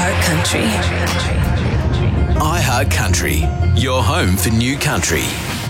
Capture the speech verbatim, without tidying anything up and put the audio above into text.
iHeart Country. iHeart Country, your home for new country.